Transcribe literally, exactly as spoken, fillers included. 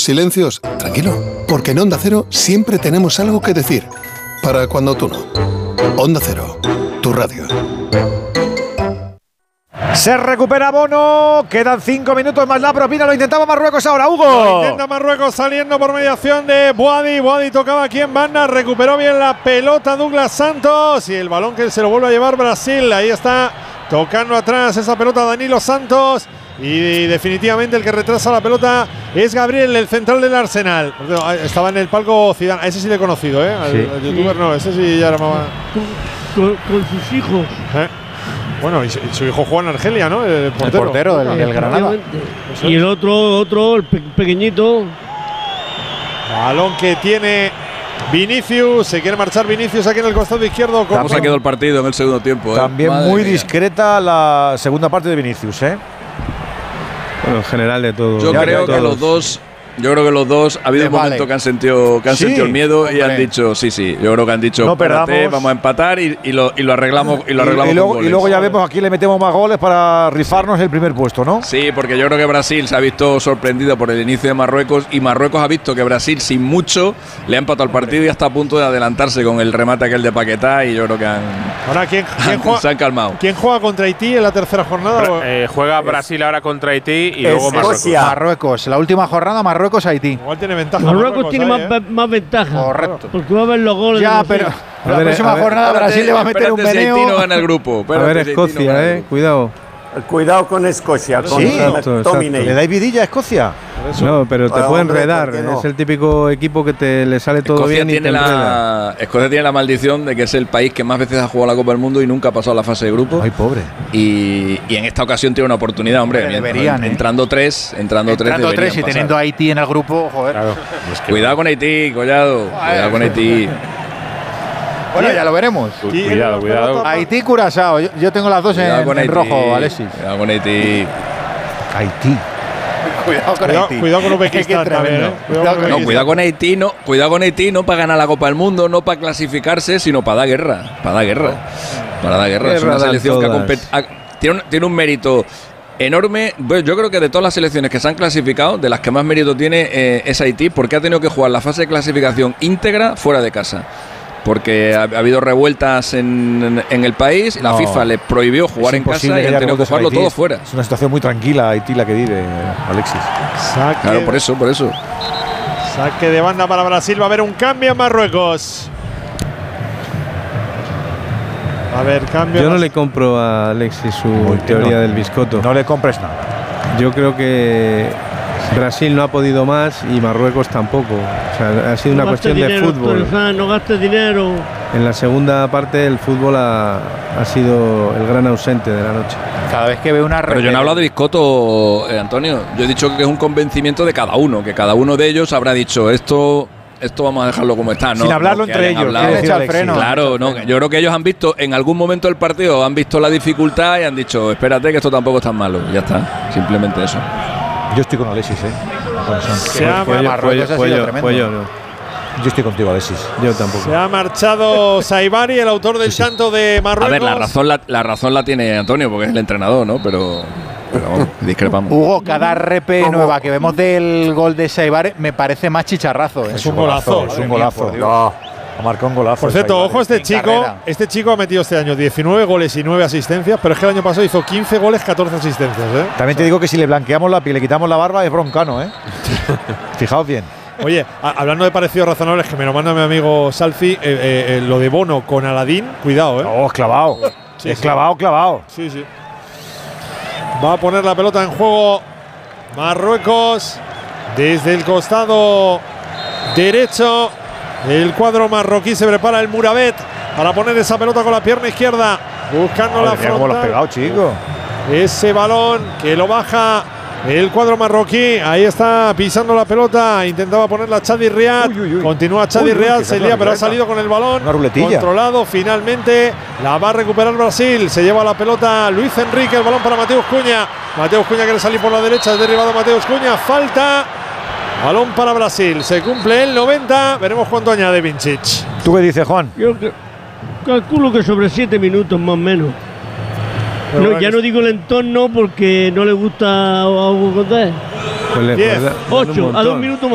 silencios, tranquilo, porque en Onda Cero siempre tenemos algo que decir. Para cuando tú no. Onda Cero, tu radio. Se recupera Bono, quedan cinco minutos más la propina, lo intentaba Marruecos ahora, Hugo. Lo intenta Marruecos saliendo por mediación de Boadi. Boadi tocaba aquí en banda, recuperó bien la pelota Douglas Santos y el balón que se lo vuelve a llevar Brasil. Ahí está tocando atrás esa pelota Danilo Santos. Y definitivamente el que retrasa la pelota es Gabriel, el central del Arsenal. Estaba en el palco Zidane, a ese sí le he conocido, ¿eh? Al, sí. al youtuber no, ese sí ya era más… Con, con sus hijos. ¿Eh? Bueno, y su, y su hijo Juan Argelia, ¿no? El portero, el portero del, del Granada. Y el otro, otro, el pe pequeñito. Balón que tiene Vinicius, se quiere marchar Vinicius aquí en el costado izquierdo. ¿Cómo se ha quedado el partido en el segundo tiempo? ¿eh? También Madre muy mía. discreta la segunda parte de Vinicius, ¿eh? Bueno, en general de todo. Yo ya, creo ya que los dos, yo creo que los dos ha habido Me un momento vale. que han sentido, que han Sí, sentido el miedo hombre. y han dicho, sí, sí. Yo creo que han dicho, No espérate, perdamos. vamos a empatar y, y, lo, y lo arreglamos y lo arreglamos y, y, luego, con goles. y luego ya vemos a quién le metemos más goles para rifarnos el primer puesto, ¿no? Sí, porque yo creo que Brasil se ha visto sorprendido por el inicio de Marruecos y Marruecos ha visto que Brasil sin mucho le ha empatado el partido y está a punto de adelantarse con el remate aquel de Paquetá y yo creo que han, Ahora, ¿quién, quién juega, se han calmado. ¿Quién juega contra Haití en la tercera jornada? Eh, juega Brasil ahora contra Haití y luego Marruecos. Marruecos, la última jornada Marruecos-Haití. Igual tiene ventaja. Marruecos tiene ahí, más, ¿eh? más ventaja. Correcto. Porque va a ver los goles. Ya, de pero Brasil. la A ver, próxima a ver, jornada Brasil le va a meter un Espérate si Haití no meneo. gana el grupo. A ver, Espérate si Haití no Escocia, gana el eh, grupo. cuidado. Cuidado con Escocia, con Sí, exacto, McTominay. ¿Le dais vidilla a Escocia? No, pero te Bueno, puede hombre, enredar. ¿por qué no? Es el típico equipo que te le sale todo Escocia bien y te tiene, enreda. la, Escocia tiene la maldición de que es el país que más veces ha jugado la Copa del Mundo y nunca ha pasado la fase de grupo. Ay, pobre. Y, y en esta ocasión tiene una oportunidad, hombre. Hombre, deberían, ¿eh? entrando tres, entrando, Entrando tres, tres y deberían teniendo a pasar. Haití en el grupo, joder. Claro. Es que Cuidado con Haití, Collado. Cuidado con Haití. Bueno, ya lo veremos. Cu- Cuidado, cuidado. Haití, Curazao. Yo, yo tengo las dos Cuidado en, con en Haití. rojo, Alexis. Cuidado con Haití. Haití. Cuidado con Cuidado, Haití. cuidado con Uzbekistán Qué también, tremendo. ¿eh? Cuidado con No, cuidado con Haití, no, cuidado con Haití, no para ganar la Copa del Mundo, no para clasificarse, sino para dar guerra. Para dar guerra. Para dar guerra. Es Guerra una dan selección que ha todas. compet- ha- tiene, un, tiene un mérito enorme. Bueno, yo creo que de todas las selecciones que se han clasificado, de las que más mérito tiene eh, es Haití, porque ha tenido que jugar la fase de clasificación íntegra fuera de casa. Porque ha, ha habido revueltas en, en el país, la No. FIFA le prohibió jugar Es en casa imposible y que han haya tenido que revueltas en jugarlo Haití. todo fuera. Es una situación muy tranquila Haití la que vive, Alexis. Saque, Claro, por eso, por eso. saque de banda para Brasil. Va a haber un cambio en Marruecos. A ver, cambio. Yo no le compro a Alexis su Muy- teoría no. del biscotto. No le compres nada. Yo creo que Brasil no ha podido más y Marruecos tampoco. O sea, ha sido No una gastes cuestión de dinero, fútbol. Torres, no gastes dinero. En la segunda parte el fútbol ha, ha sido el gran ausente de la noche. Cada vez que veo una Pero yo no he hablado de biscotto, eh, Antonio. Yo he dicho que es un convencimiento de cada uno, que cada uno de ellos habrá dicho esto, esto vamos a dejarlo como está. ¿no? Sin hablarlo que entre hayan ellos. hablado. quiere decir Echa el Alexis. freno. Claro, no, yo creo que ellos han visto en algún momento del partido, han visto la dificultad y han dicho, espérate que esto tampoco es tan malo. Ya está, simplemente eso. Yo estoy con Alexis, ¿eh? Con Son. Se ha, Pues yo, Marruecos ha sido pues yo, tremendo. pues yo no. Yo estoy contigo, Alexis. Yo tampoco. se ha marchado Saibari, el autor del tanto de Marruecos. A ver, la razón la, la razón la tiene Antonio, porque es el entrenador, ¿no? Pero, pero vamos, discrepamos. Hugo, cada R P nueva que vemos del gol de Saibare me parece más chicharrazo. ¿eh? Es un golazo, Es madre un mía, golazo. por Dios. No, ha marcado un golazo. Por cierto, Saibare. ojo, este En chico, carrera. este chico ha metido este año diecinueve goles y nueve asistencias, pero es que el año pasado hizo quince goles, catorce asistencias, ¿eh? También te digo que si le blanqueamos la piel, le quitamos la barba, es broncano, ¿eh? Fijaos bien. Oye, a- hablando de parecidos razonables, que me lo manda mi amigo Salfi, eh, eh, eh, lo de Bono con Aladín, cuidado, ¿eh? Oh, es clavado. Sí, es sí. clavado, clavado. Sí, sí. Va a poner la pelota en juego Marruecos desde el costado derecho. El cuadro marroquí se prepara el Murabet para poner esa pelota con la pierna izquierda, buscando la Madre mía, cómo lo has frontal. pegado, chico. Ese balón que lo baja el cuadro marroquí. Ahí está pisando la pelota. Intentaba ponerla Chadi Riad. Uy, uy, uy. Continúa Chadi Uy, uy, Riad. que Se es lía, una pero ha ruleta. salido con el balón. Una ruletilla. Controlado. Finalmente la va a recuperar Brasil. Se lleva la pelota Luis Enrique. El balón para Mateus Cuña. Mateus Cuña quiere salir por la derecha. Es derribado Mateus Cuña. Falta. Balón para Brasil. Se cumple el noventa. Veremos cuánto añade Vincic. ¿Tú qué dices, Juan? Yo que- calculo que sobre siete minutos más o menos. Pero No, verdad ya que no digo el entorno porque no le gusta a Hugo Condé. Pues le- Diez. pues da- dale un Ocho, a dos montón. minutos más.